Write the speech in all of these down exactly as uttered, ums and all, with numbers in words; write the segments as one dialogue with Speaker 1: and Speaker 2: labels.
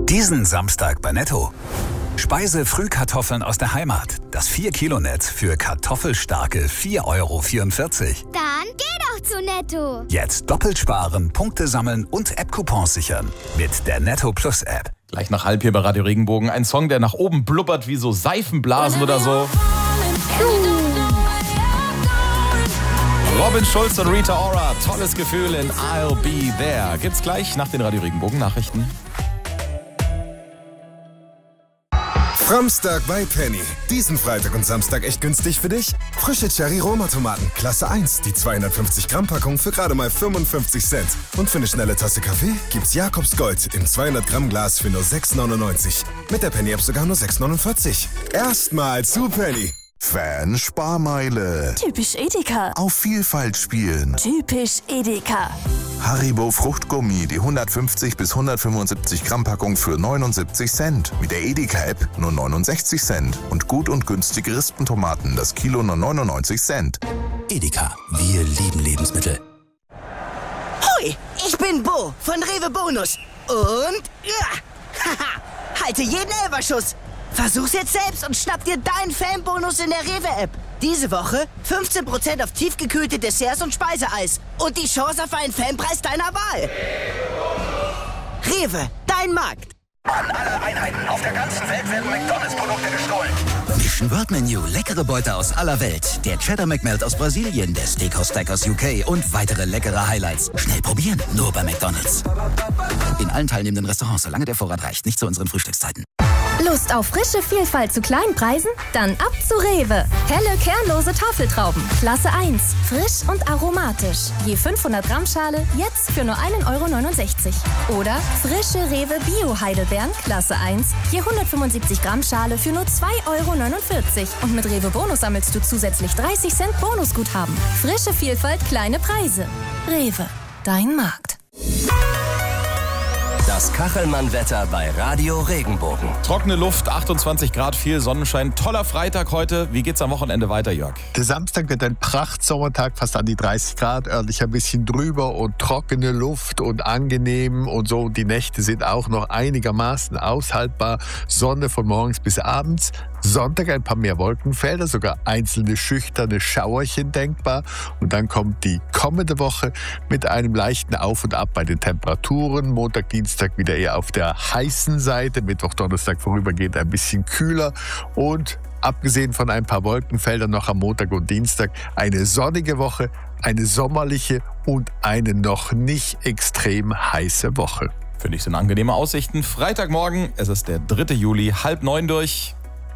Speaker 1: Diesen Samstag bei Netto. Speise-Frühkartoffeln aus der Heimat. Das vier Kilo Netz für kartoffelstarke vier Euro vierundvierzig.
Speaker 2: Dann geh doch zu Netto.
Speaker 1: Jetzt doppelt sparen, Punkte sammeln und App-Coupons sichern. Mit der Netto Plus App.
Speaker 3: Gleich nach halb hier bei Radio Regenbogen. Ein Song, der nach oben blubbert wie so Seifenblasen oder so. Robin Schulz und Rita Ora. Tolles Gefühl in I'll Be There. Gibt's gleich nach den Radio Regenbogen Nachrichten.
Speaker 4: Samstag bei Penny. Diesen Freitag und Samstag echt günstig für dich? Frische Cherry-Roma-Tomaten, Klasse eins. Die zweihundertfünfzig Gramm Packung für gerade mal fünfundfünfzig Cent. Und für eine schnelle Tasse Kaffee gibt's Jakobs Gold im zweihundert Gramm Glas für nur sechs neunundneunzig. Mit der Penny-App sogar nur sechs neunundvierzig. Erstmal zu Penny.
Speaker 5: Fan-Sparmeile.
Speaker 6: Typisch Edeka.
Speaker 5: Auf Vielfalt spielen.
Speaker 6: Typisch Edeka.
Speaker 5: Haribo Fruchtgummi, die hundertfünfzig bis hundertfünfundsiebzig Gramm Packung für neunundsiebzig Cent. Mit der Edeka-App nur neunundsechzig Cent. Und gut und günstige Rispentomaten, das Kilo nur neunundneunzig Cent.
Speaker 1: Edeka, wir lieben Lebensmittel.
Speaker 7: Hoi, ich bin Bo von Rewe Bonus. Und ja, haha, halte jeden Elferschuss. Versuch's jetzt selbst und schnapp dir deinen Fanbonus in der Rewe-App. Diese Woche fünfzehn Prozent auf tiefgekühlte Desserts und Speiseeis. Und die Chance auf einen Fanpreis deiner Wahl. Rewe, dein Markt.
Speaker 8: An alle Einheiten auf der ganzen Welt werden McDonalds-Produkte gestohlen.
Speaker 9: Mission World Menu, leckere Beute aus aller Welt. Der Cheddar McMelt aus Brasilien, der Steakhouse Stack aus U K und weitere leckere Highlights. Schnell probieren, nur bei McDonalds. In allen teilnehmenden Restaurants, solange der Vorrat reicht, nicht zu unseren Frühstückszeiten.
Speaker 10: Lust auf frische Vielfalt zu kleinen Preisen? Dann ab zu Rewe. Helle, kernlose Tafeltrauben. Klasse eins. Frisch und aromatisch. Je fünfhundert Gramm Schale, jetzt für nur ein Euro neunundsechzig. Oder frische Rewe Bio-Heidelbeeren. Klasse eins. Je hundertfünfundsiebzig Gramm Schale für nur zwei Euro neunundvierzig. Und mit Rewe Bonus sammelst du zusätzlich dreißig Cent Bonusguthaben. Frische Vielfalt, kleine Preise. Rewe. Dein Markt.
Speaker 11: Das Kachelmann-Wetter bei Radio Regenbogen.
Speaker 3: Trockene Luft, achtundzwanzig Grad, viel Sonnenschein. Toller Freitag heute. Wie geht's am Wochenende weiter, Jörg?
Speaker 12: Der Samstag wird ein Prachtsommertag, fast an die dreißig Grad, örtlich ein bisschen drüber und trockene Luft und angenehm und so. Die Nächte sind auch noch einigermaßen aushaltbar. Sonne von morgens bis abends. Sonntag ein paar mehr Wolkenfelder, sogar einzelne schüchterne Schauerchen denkbar. Und dann kommt die kommende Woche mit einem leichten Auf und Ab bei den Temperaturen. Montag, Dienstag wieder eher auf der heißen Seite. Mittwoch, Donnerstag vorübergehend ein bisschen kühler. Und abgesehen von ein paar Wolkenfeldern noch am Montag und Dienstag eine sonnige Woche, eine sommerliche und eine noch nicht extrem heiße Woche.
Speaker 3: Finde ich, sind angenehme Aussichten. Freitagmorgen, es ist der dritte Juli, halb neun durch.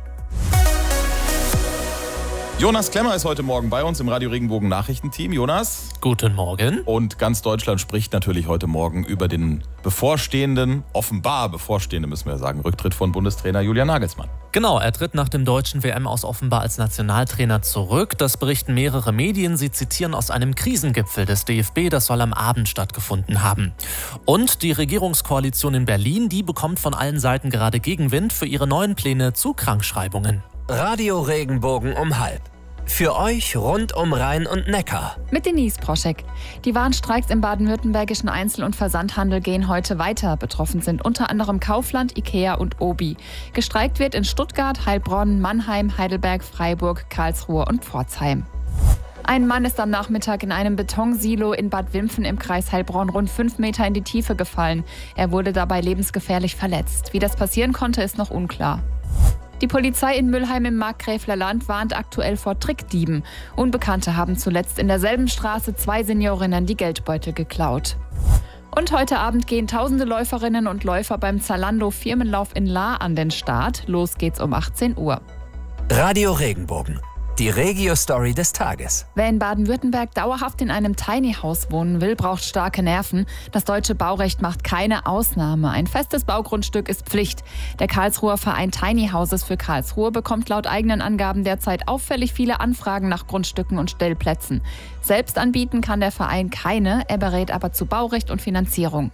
Speaker 3: Jonas Klemmer ist heute Morgen bei uns im Radio Regenbogen Nachrichtenteam. Jonas?
Speaker 13: Guten Morgen.
Speaker 3: Und ganz Deutschland spricht natürlich heute Morgen über den bevorstehenden, offenbar bevorstehenden, müssen wir sagen, Rücktritt von Bundestrainer Julian Nagelsmann.
Speaker 13: Genau, er tritt nach dem deutschen W M aus offenbar als Nationaltrainer zurück. Das berichten mehrere Medien. Sie zitieren aus einem Krisengipfel des D F B, das soll am Abend stattgefunden haben. Und die Regierungskoalition in Berlin, die bekommt von allen Seiten gerade Gegenwind für ihre neuen Pläne zu Krankschreibungen.
Speaker 11: Radio Regenbogen um halb. Für euch rund um Rhein und Neckar.
Speaker 14: Mit Denise Proschek. Die Warnstreiks im baden-württembergischen Einzel- und Versandhandel gehen heute weiter. Betroffen sind unter anderem Kaufland, Ikea und Obi. Gestreikt wird in Stuttgart, Heilbronn, Mannheim, Heidelberg, Freiburg, Karlsruhe und Pforzheim. Ein Mann ist am Nachmittag in einem Betonsilo in Bad Wimpfen im Kreis Heilbronn rund fünf Meter in die Tiefe gefallen. Er wurde dabei lebensgefährlich verletzt. Wie das passieren konnte, ist noch unklar. Die Polizei in Mülheim im Markgräfler Land warnt aktuell vor Trickdieben. Unbekannte haben zuletzt in derselben Straße zwei Seniorinnen die Geldbeutel geklaut. Und heute Abend gehen tausende Läuferinnen und Läufer beim Zalando Firmenlauf in Lahr an den Start. Los geht's um achtzehn Uhr.
Speaker 11: Radio Regenbogen. Die Regio-Story des Tages.
Speaker 14: Wer in Baden-Württemberg dauerhaft in einem Tiny House wohnen will, braucht starke Nerven. Das deutsche Baurecht macht keine Ausnahme. Ein festes Baugrundstück ist Pflicht. Der Karlsruher Verein Tiny Houses für Karlsruhe bekommt laut eigenen Angaben derzeit auffällig viele Anfragen nach Grundstücken und Stellplätzen. Selbst anbieten kann der Verein keine, er berät aber zu Baurecht und Finanzierung.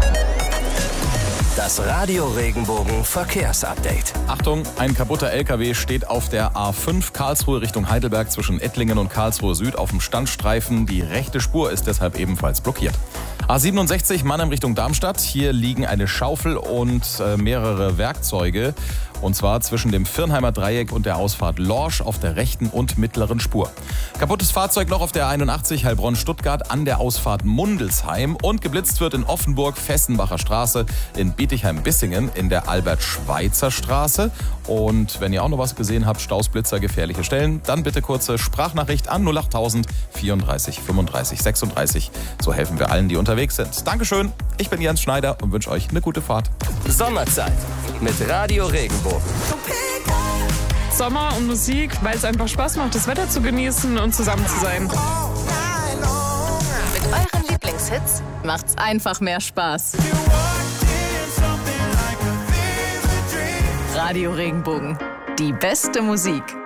Speaker 11: Das Radio Regenbogen Verkehrsupdate.
Speaker 3: Achtung, ein kaputter L K W steht auf der A fünf Karlsruhe Richtung Heidelberg zwischen Ettlingen und Karlsruhe Süd auf dem Standstreifen. Die rechte Spur ist deshalb ebenfalls blockiert. A siebenundsechzig Mannheim Richtung Darmstadt. Hier liegen eine Schaufel und äh, mehrere Werkzeuge. Und zwar zwischen dem Virnheimer Dreieck und der Ausfahrt Lorsch auf der rechten und mittleren Spur. Kaputtes Fahrzeug noch auf der einundachtzig Heilbronn-Stuttgart an der Ausfahrt Mundelsheim. Und geblitzt wird in Offenburg-Fessenbacher Straße, in Bietigheim-Bissingen, in der Albert-Schweitzer Straße. Und wenn ihr auch noch was gesehen habt, Stausblitzer, gefährliche Stellen, dann bitte kurze Sprachnachricht an null achttausend vierunddreißig fünfunddreißig sechsunddreißig. So helfen wir allen, die unterwegs sind. Dankeschön, ich bin Jens Schneider und wünsche euch eine gute Fahrt.
Speaker 11: Sommerzeit mit Radio Regenbogen.
Speaker 15: Sommer und Musik, weil es einfach Spaß macht, das Wetter zu genießen und zusammen zu sein.
Speaker 6: Mit euren Lieblingshits macht's einfach mehr Spaß. Radio Regenbogen, die beste Musik.